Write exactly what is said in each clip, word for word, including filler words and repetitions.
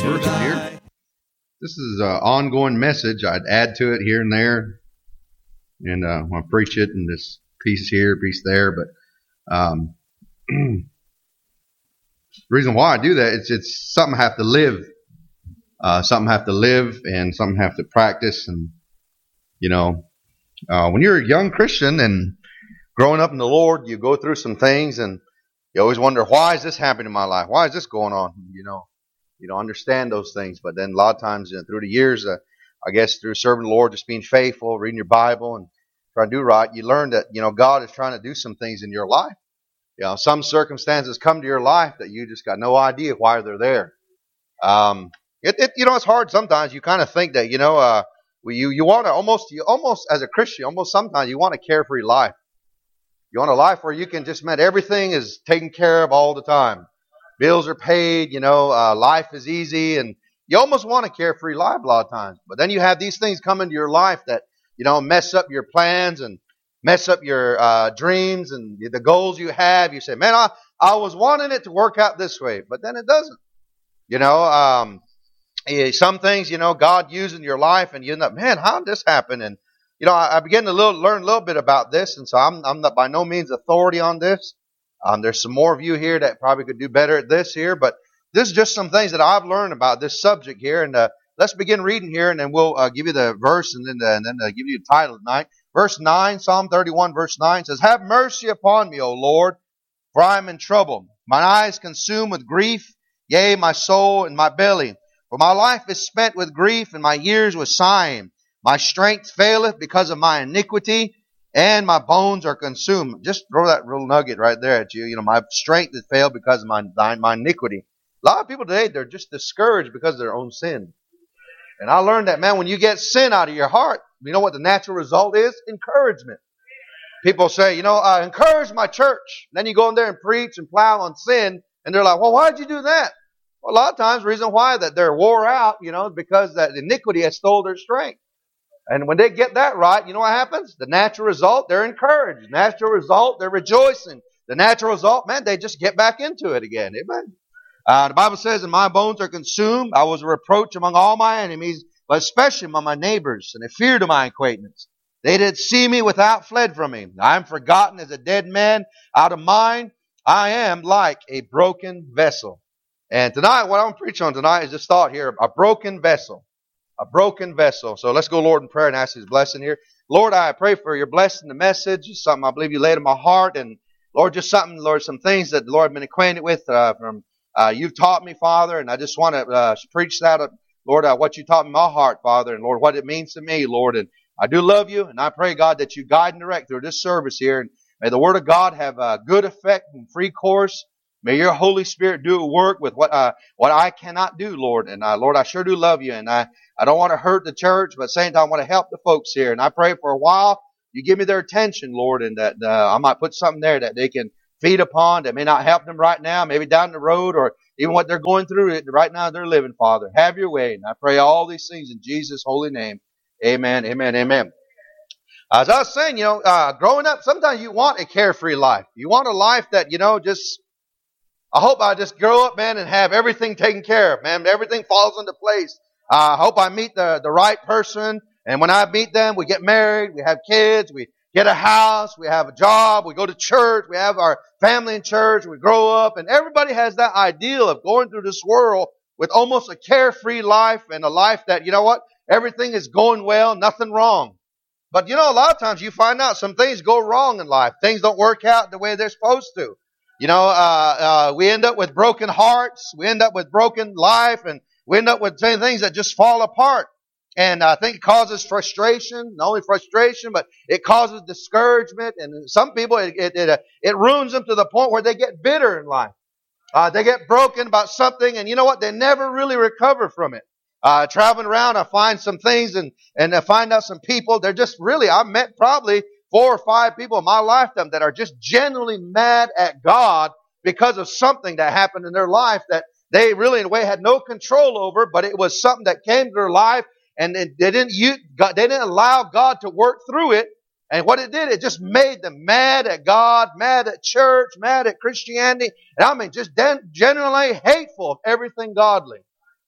verses here. This is an ongoing message. I'd add to it here and there, and uh, I preach it in this piece here, piece there. But um, the reason why I do that is it's something I have to live, uh, something I have to live, and something I have to practice. And you know, uh, when you're a young Christian and growing up in the Lord, you go through some things, and you always wonder, why is this happening in my life? Why is this going on? You know. You don't understand those things, but then a lot of times you know, through the years, uh, I guess through serving the Lord, just being faithful, reading your Bible, and trying to do right, you learn that you know God is trying to do some things in your life. You know, some circumstances come to your life that you just got no idea why they're there. Um, it, it you know it's hard sometimes. You kind of think that you know uh, you you want to almost you almost as a Christian, almost sometimes you want a carefree life. You want a life where you can just, man, everything is taken care of all the time. Bills are paid, you know, uh, life is easy, and you almost want a carefree life a lot of times. But then you have these things come into your life that, you know, mess up your plans and mess up your uh, dreams and the goals you have. You say, man, I, I was wanting it to work out this way, but then it doesn't. You know, um, some things, you know, God used in your life, and you end up, man, how did this happen? And, you know, I, I began to little, learn a little bit about this, and so I'm, I'm not by no means authority on this. Um, there's some more of you here that probably could do better at this here, but this is just some things that I've learned about this subject here. And uh, let's begin reading here, and then we'll uh, give you the verse, and then uh, and then uh, give you the title tonight. Verse nine, Psalm thirty-one, verse nine says, "Have mercy upon me, O Lord, for I am in trouble. Mine eyes consumed with grief, yea, my soul and my belly. For my life is spent with grief, and my years with sighing. My strength faileth because of my iniquity, and my bones are consumed." Just throw that little nugget right there at you. You know, my strength has failed because of my, my iniquity. A lot of people today, they're just discouraged because of their own sin. And I learned that, man, when you get sin out of your heart, you know what the natural result is? Encouragement. People say, you know, I encourage my church. Then you go in there and preach and plow on sin, and they're like, well, why'd you do that? Well, a lot of times the reason why that they're wore out, you know, because that iniquity has stole their strength. And when they get that right, you know what happens? The natural result, they're encouraged. Natural result, they're rejoicing. The natural result, man, they just get back into it again. Amen. Uh, the Bible says, "And my bones are consumed. I was a reproach among all my enemies, but especially among my neighbors, and a fear to my acquaintance. They did see me without fled from me. I am forgotten as a dead man out of mind. I am like a broken vessel." And tonight, what I'm going to preach on tonight is this thought here, a broken vessel. A broken vessel. So let's go, Lord, in prayer and ask His blessing here. Lord, I pray for your blessing, the message. It's something I believe you laid in my heart. And Lord, just something, Lord, some things that the Lord has been acquainted with uh, from uh, you've taught me, Father. And I just want to uh, preach that, uh, Lord, uh, what you taught me in my heart, Father. And Lord, what it means to me, Lord. And I do love you. And I pray, God, that you guide and direct through this service here. And may the Word of God have a good effect and free course. May your Holy Spirit do a work with what uh, what I cannot do, Lord. And uh, Lord, I sure do love you. And I, I don't want to hurt the church, but at the same time, I want to help the folks here. And I pray for a while, you give me their attention, Lord, and that uh, I might put something there that they can feed upon that may not help them right now, maybe down the road, or even what they're going through right now they're living, Father. Have your way. And I pray all these things in Jesus' holy name. Amen, amen, amen. As I was saying, you know, uh, growing up, sometimes you want a carefree life. You want a life that, you know, just... I hope I just grow up, man, and have everything taken care of, man. Everything falls into place. Uh, I hope I meet the, the right person. And when I meet them, we get married, we have kids, we get a house, we have a job, we go to church, we have our family in church, we grow up. And everybody has that ideal of going through this world with almost a carefree life and a life that, you know what, everything is going well, nothing wrong. But, you know, a lot of times you find out some things go wrong in life. Things don't work out the way they're supposed to. You know, uh, uh, we end up with broken hearts. We end up with broken life, and we end up with things that just fall apart. And I think it causes frustration, not only frustration, but it causes discouragement. And some people, it it, it, uh, it ruins them to the point where they get bitter in life. Uh, they get broken about something, and you know what? They never really recover from it. Uh, traveling around, I find some things, and and I find out some people. They're just really, I've met probably four or five people in my lifetime that are just genuinely mad at God because of something that happened in their life that they really, in a way, had no control over, but it was something that came to their life, and they didn't use, God, they didn't allow God to work through it. And what it did, it just made them mad at God, mad at church, mad at Christianity, and I mean, just genuinely hateful of everything godly.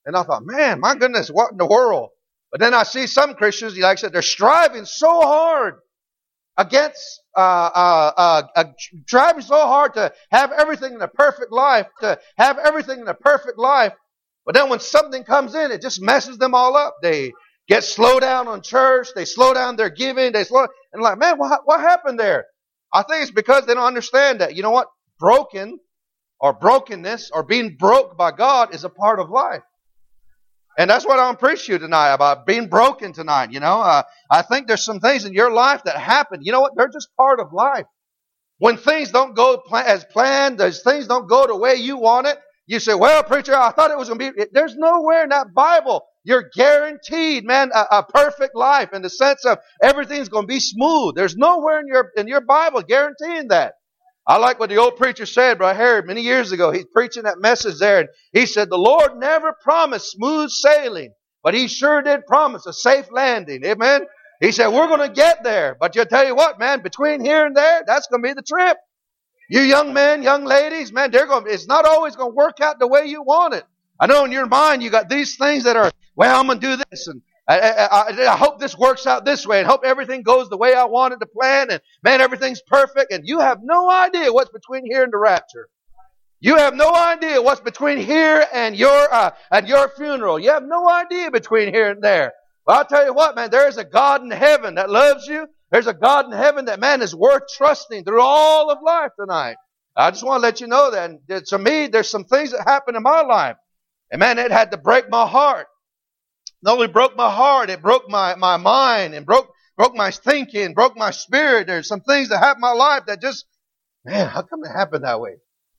And I thought, man, my goodness, what in the world? But then I see some Christians, like I said, they're striving so hard against, uh, uh, uh, uh, striving so hard to have everything in a perfect life, to have everything in a perfect life. But then when something comes in, it just messes them all up. They get slow down on church. They slow down their giving. They slow, and like, man, what, what happened there? I think it's because they don't understand that, you know what? Broken or brokenness or being broke by God is a part of life. And that's what I want to preach to you tonight about being broken tonight. You know, uh, I think there's some things in your life that happen. You know what? They're just part of life. When things don't go pl- as planned, those things don't go the way you want it, you say, well, preacher, I thought it was going to be. There's nowhere in that Bible you're guaranteed, man, a, a perfect life in the sense of everything's going to be smooth. There's nowhere in your in your Bible guaranteeing that. I like what the old preacher said, Brother Harry, many years ago. He's preaching that message there, and he said, the Lord never promised smooth sailing, but He sure did promise a safe landing. Amen? He said, we're going to get there. But you'll tell you what, man, between here and there, that's going to be the trip. You young men, young ladies, man, they're going. It's not always going to work out the way you want it. I know in your mind you got these things that are, well, I'm going to do this, and I, I, I hope this works out this way, and hope everything goes the way I wanted to plan, and man, everything's perfect, and you have no idea what's between here and the rapture. You have no idea what's between here and your uh, and your funeral. You have no idea between here and there. Well, I'll tell you what, man, there is a God in heaven that loves you. There's a God in heaven that, man, is worth trusting through all of life tonight. I just want to let you know that. And to me, there's some things that happened in my life. And, man, it had to break my heart. Not only broke my heart, it broke my, my mind and broke broke my thinking, broke my spirit. There's some things that happened in my life that just, man, how come it happened that way?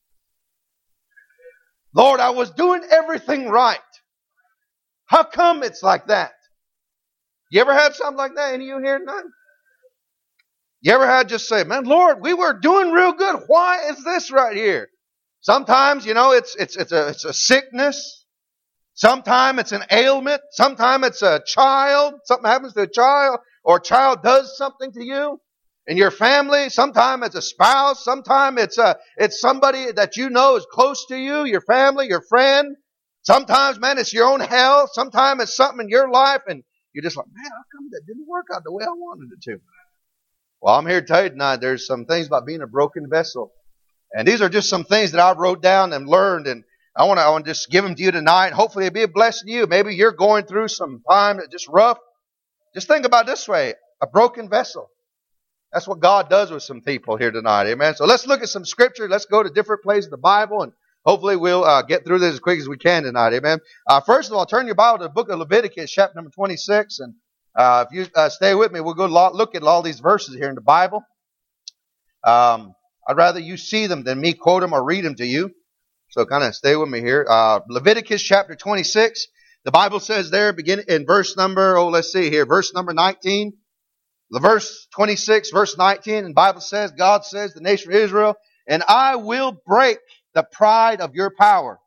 Lord, I was doing everything right. How come it's like that? You ever had something like that? Any of you here tonight? You ever had just say, man, Lord, we were doing real good. Why is this right here? Sometimes, you know, it's it's it's a it's a sickness. Sometimes it's an ailment. Sometimes it's a child. Something happens to a child, or a child does something to you in your family. Sometimes it's a spouse. Sometimes it's a it's somebody that you know is close to you, your family, your friend. Sometimes, man, it's your own health. Sometimes it's something in your life, and you're just like, man, how come that didn't work out the way I wanted it to? Well, I'm here to tell you tonight, there's some things about being a broken vessel. And these are just some things that I wrote down and learned, and I want to I want to just give them to you tonight. Hopefully it'll be a blessing to you. Maybe you're going through some time that's just rough. Just think about it this way, a broken vessel. That's what God does with some people here tonight. Amen. So let's look at some scripture. Let's go to different places in the Bible, and hopefully we'll uh, get through this as quick as we can tonight. Amen. Uh, first of all, turn your Bible to the book of Leviticus, chapter number twenty-six. And uh, if you uh, stay with me, we'll go look at all these verses here in the Bible. Um, I'd rather you see them than me quote them or read them to you. So kind of stay with me here. Uh, Leviticus chapter twenty-six. The Bible says there, begin in verse number, oh, let's see here, verse number nineteen. The verse twenty-six, verse nineteen, and the Bible says, God says, the nation of Israel, and I will break the pride of your power.